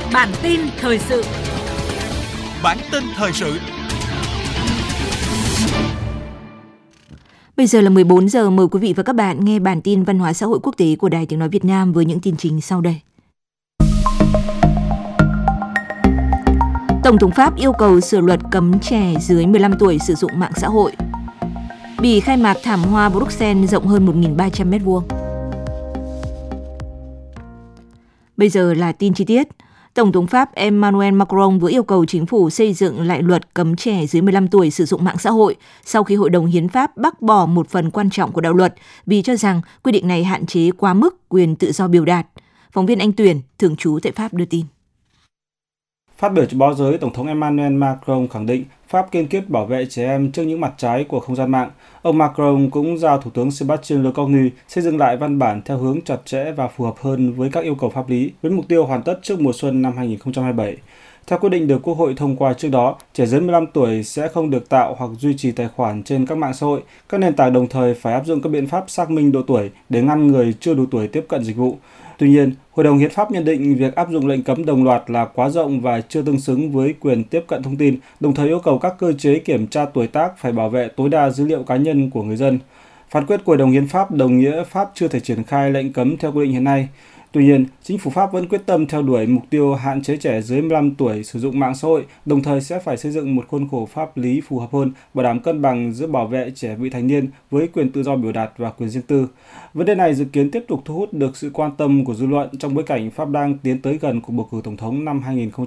Bản tin thời sự. Bản tin thời sự. Bây giờ là 14 giờ, mời quý vị và các bạn nghe bản tin văn hóa xã hội quốc tế của Đài Tiếng nói Việt Nam với những tin chính sau đây. Tổng thống Pháp yêu cầu sửa luật cấm trẻ dưới 15 tuổi sử dụng mạng xã hội. Bỉ khai mạc thảm hoa Bruxelles rộng hơn 1.300 m². Bây giờ là tin chi tiết. Tổng thống Pháp Emmanuel Macron vừa yêu cầu chính phủ xây dựng lại luật cấm trẻ dưới 15 tuổi sử dụng mạng xã hội sau khi Hội đồng Hiến pháp bác bỏ một phần quan trọng của đạo luật vì cho rằng quy định này hạn chế quá mức quyền tự do biểu đạt. Phóng viên Anh Tuyển, thường trú tại Pháp đưa tin. Phát biểu trước báo giới, Tổng thống Emmanuel Macron khẳng định Pháp kiên quyết bảo vệ trẻ em trước những mặt trái của không gian mạng. Ông Macron cũng giao Thủ tướng Sébastien Lecornu xây dựng lại văn bản theo hướng chặt chẽ và phù hợp hơn với các yêu cầu pháp lý, với mục tiêu hoàn tất trước mùa xuân năm 2027. Theo quyết định được Quốc hội thông qua trước đó, trẻ dưới 15 tuổi sẽ không được tạo hoặc duy trì tài khoản trên các mạng xã hội. Các nền tảng đồng thời phải áp dụng các biện pháp xác minh độ tuổi để ngăn người chưa đủ tuổi tiếp cận dịch vụ. Tuy nhiên, Hội đồng Hiến pháp nhận định việc áp dụng lệnh cấm đồng loạt là quá rộng và chưa tương xứng với quyền tiếp cận thông tin, đồng thời yêu cầu các cơ chế kiểm tra tuổi tác phải bảo vệ tối đa dữ liệu cá nhân của người dân. Phán quyết của Hội đồng Hiến pháp đồng nghĩa Pháp chưa thể triển khai lệnh cấm theo quy định hiện nay. Tuy nhiên, chính phủ Pháp vẫn quyết tâm theo đuổi mục tiêu hạn chế trẻ dưới 15 tuổi sử dụng mạng xã hội, đồng thời sẽ phải xây dựng một khuôn khổ pháp lý phù hợp hơn, bảo đảm cân bằng giữa bảo vệ trẻ vị thành niên với quyền tự do biểu đạt và quyền riêng tư. Vấn đề này dự kiến tiếp tục thu hút được sự quan tâm của dư luận trong bối cảnh Pháp đang tiến tới gần cuộc bầu cử tổng thống năm 2020.